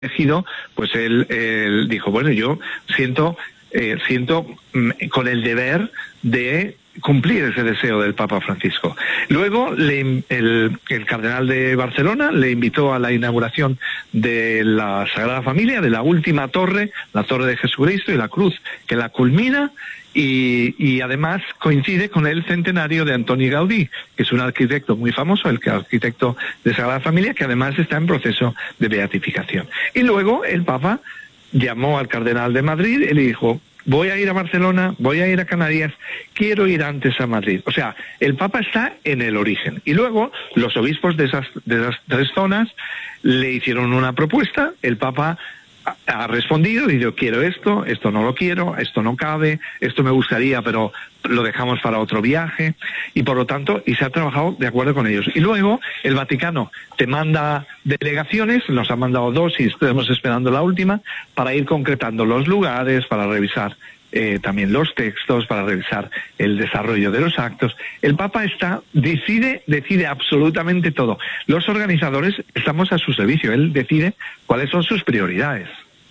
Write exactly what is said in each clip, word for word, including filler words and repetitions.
elegido, pues él, él dijo, bueno, yo siento, eh, siento mm, con el deber de cumplir ese deseo del Papa Francisco. Luego le, el, el cardenal de Barcelona le invitó a la inauguración de la Sagrada Familia, de la última torre, la Torre de Jesucristo y la cruz que la culmina, y, y además coincide con el centenario de Antoni Gaudí, que es un arquitecto muy famoso, el arquitecto de Sagrada Familia, que además está en proceso de beatificación. Y luego el Papa llamó al cardenal de Madrid y le dijo, voy a ir a Barcelona, voy a ir a Canarias, quiero ir antes a Madrid. O sea, el Papa está en el origen. Y luego los obispos de esas, de esas tres zonas le hicieron una propuesta, el Papa ha, ha respondido y dijo, quiero esto, esto no lo quiero, esto no cabe, esto me gustaría, pero lo dejamos para otro viaje, y por lo tanto, y se ha trabajado de acuerdo con ellos. Y luego el Vaticano te manda delegaciones, nos han mandado dos y estamos esperando la última, para ir concretando los lugares, para revisar eh, también los textos, para revisar el desarrollo de los actos. El Papa está, decide, decide absolutamente todo. Los organizadores estamos a su servicio, él decide cuáles son sus prioridades.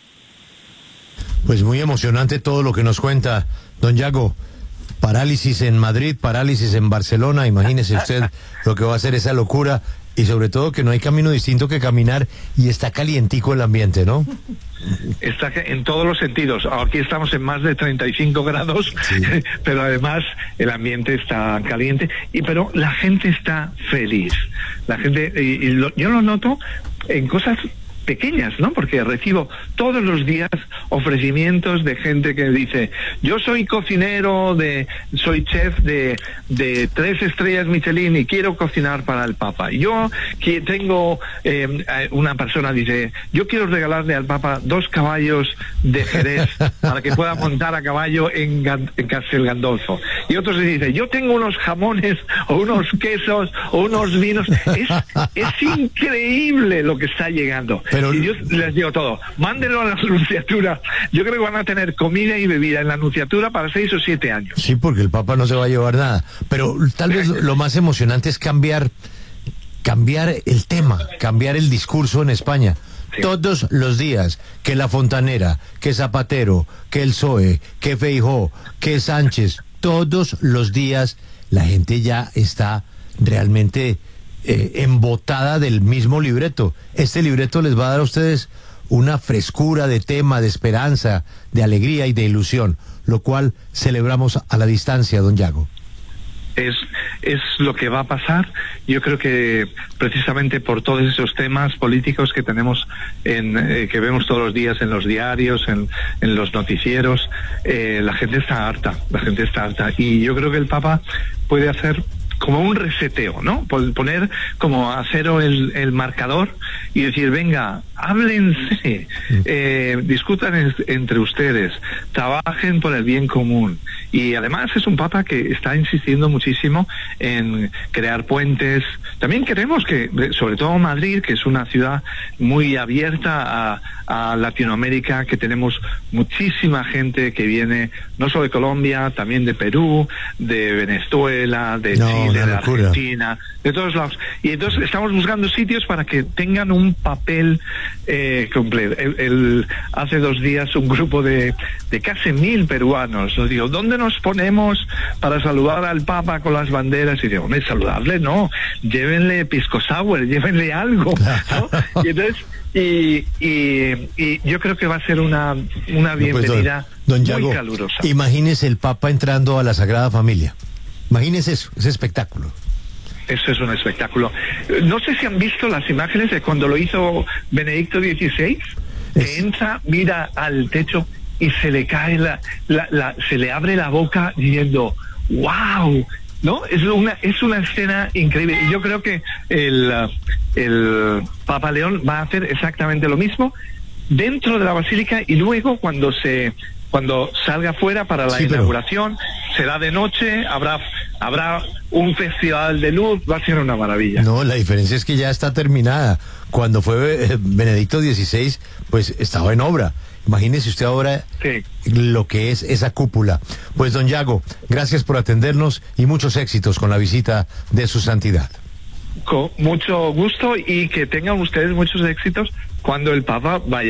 Pues muy emocionante todo lo que nos cuenta don Yago. Parálisis en Madrid, parálisis en Barcelona, imagínese usted lo que va a hacer esa locura, y sobre todo que no hay camino distinto que caminar, y está calientico el ambiente, ¿no? Está en todos los sentidos. Aquí estamos en más de treinta y cinco grados, sí. Pero además el ambiente está caliente, y pero la gente está feliz. La gente, y, y lo, yo lo noto en cosas pequeñas, ¿no? Porque recibo todos los días ofrecimientos de gente que dice, yo soy cocinero, de, soy chef de, de tres estrellas Michelin y quiero cocinar para el Papa. Yo que tengo, eh, una persona dice, yo quiero regalarle al Papa dos caballos de Jerez para que pueda montar a caballo en, en Castel Gandolfo. Y otros le dicen, yo tengo unos jamones o unos quesos o unos vinos. Es, es increíble lo que está llegando. Pero y yo les digo todo, mándenlo a la Anunciatura. Yo creo que van a tener comida y bebida en la Anunciatura para seis o siete años. Sí, porque el Papa no se va a llevar nada. Pero tal vez lo más emocionante es cambiar, cambiar el tema, cambiar el discurso en España. Sí. Todos los días, que La Fontanera, que Zapatero, que el P S O E, que Feijóo, que Sánchez, todos los días la gente ya está realmente Eh, embotada del mismo libreto. Este libreto les va a dar a ustedes una frescura de tema, de esperanza, de alegría y de ilusión, lo cual celebramos a la distancia, don Yago. Es, es lo que va a pasar. Yo creo que precisamente por todos esos temas políticos que tenemos, en, eh, que vemos todos los días en los diarios, en, en los noticieros, eh, la gente está harta, la gente está harta. Y yo creo que el Papa puede hacer como un reseteo, ¿no? Poner como a cero el, el marcador y decir, venga, háblense, eh, discutan en, entre ustedes, trabajen por el bien común. Y además es un Papa que está insistiendo muchísimo en crear puentes. También queremos que, sobre todo Madrid, que es una ciudad muy abierta a, a Latinoamérica, que tenemos muchísima gente que viene no solo de Colombia, también de Perú, de Venezuela, de no, Chile, de locura. Argentina, de todos lados. Y entonces estamos buscando sitios para que tengan un papel eh, completo. El, el, hace dos días un grupo de, de casi mil peruanos nos dijo, ¿dónde nos ponemos para saludar al Papa con las banderas? Y digo, hombre, saludarle no, llévenle pisco sour, llévenle algo, ¿no? Y entonces Y, y, y yo creo que va a ser una, una bienvenida pues don, don Yago, muy calurosa. Imagínese el Papa entrando a la Sagrada Familia. Imagínese eso, ese espectáculo. Eso es un espectáculo. No sé si han visto las imágenes de cuando lo hizo Benedicto dieciséis, que es... entra, mira al techo y se le cae la, la, la, se le abre la boca diciendo, ¡wow! ¿No? Es una, es una escena increíble. Y yo creo que el, el Papa León va a hacer exactamente lo mismo dentro de la Basílica, y luego cuando se cuando salga fuera para la sí, inauguración, pero... será de noche, habrá habrá un festival de luz, va a ser una maravilla. No, la diferencia es que ya está terminada. Cuando fue Benedicto dieciséis, pues estaba en obra. Imagínese usted ahora sí. lo que es esa cúpula. Pues don Yago, gracias por atendernos y muchos éxitos con la visita de su santidad. Con mucho gusto, y que tengan ustedes muchos éxitos cuando el Papa vaya